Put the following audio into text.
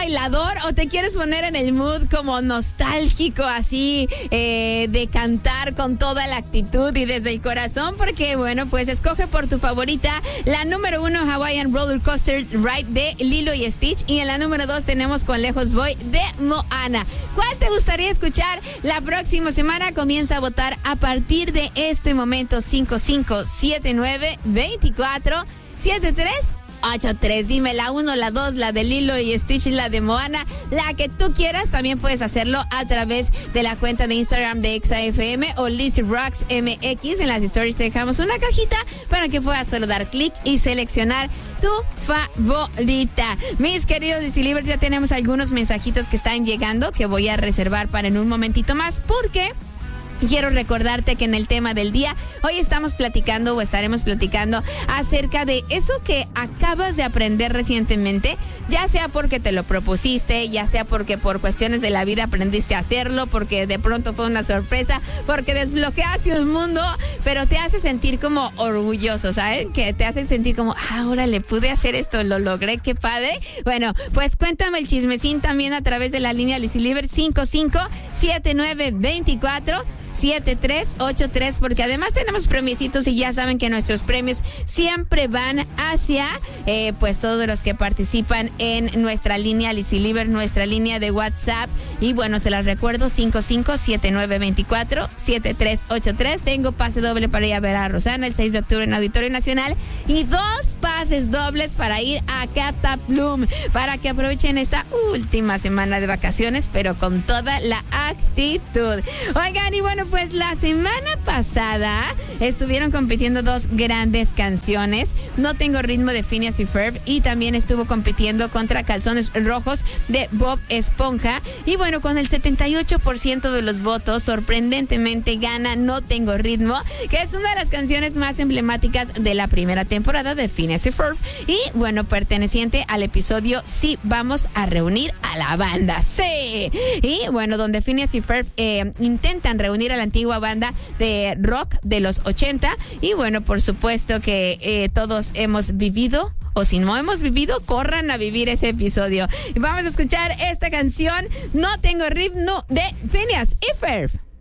bailador o te quieres poner en el mood como nostálgico, así, de cantar con toda la actitud y desde el corazón? Porque, bueno, pues escoge por tu favorita, la número 1, Hawaiian Roller Coaster Ride de Lilo y Stitch. Y en la número 2 tenemos Con Lejos Voy de Moana. ¿Cuál te gustaría escuchar la próxima semana? Comienza a votar a partir de este momento. 5579247383. Dime la 1, la 2, la de Lilo y Stitch y la de Moana, la que tú quieras. También puedes hacerlo a través de la cuenta de Instagram de ExaFM o Lizzy Rocks MX. En las stories te dejamos una cajita para que puedas solo dar clic y seleccionar tu favorita. Mis queridos Lizzy Livers, ya tenemos algunos mensajitos que están llegando que voy a reservar para en un momentito más, porque quiero recordarte que en el tema del día, hoy estamos platicando o estaremos platicando acerca de eso que acabas de aprender recientemente, ya sea porque te lo propusiste, ya sea porque por cuestiones de la vida aprendiste a hacerlo, porque de pronto fue una sorpresa, porque desbloqueaste un mundo, pero te hace sentir como orgulloso, ¿sabes? Que te hace sentir como, órale, pude hacer esto, lo logré, qué padre. Bueno, pues cuéntame el chismecín también a través de la línea Lizzy Liver 5579247383, porque además tenemos premiecitos y ya saben que nuestros premios siempre van hacia pues todos los que participan en nuestra línea Lizzy Liver, nuestra línea de WhatsApp. Y bueno, se las recuerdo, 5579247383. Tengo pase doble para ir a ver a Rosana el 6 de octubre en Auditorio Nacional y 2 pases dobles para ir a Cataplum, para que aprovechen esta última semana de vacaciones, pero con toda la actitud. Oigan, y bueno, pues la semana pasada estuvieron compitiendo 2 grandes canciones. No Tengo Ritmo de Phineas y Ferb, y también estuvo compitiendo contra Calzones Rojos de Bob Esponja. Y bueno, con el 78% de los votos, sorprendentemente gana No Tengo Ritmo, que es una de las canciones más emblemáticas de la primera temporada de Phineas y Ferb. Y bueno, perteneciente al episodio Sí, vamos a reunir a la banda. Sí. Y bueno, donde Phineas y Ferb intentan reunir a la antigua banda de rock de los 80. Y bueno, por supuesto que todos hemos vivido, o si no hemos vivido, corran a vivir ese episodio. Y vamos a escuchar esta canción, No Tengo Ritmo de Phineas y Ferb.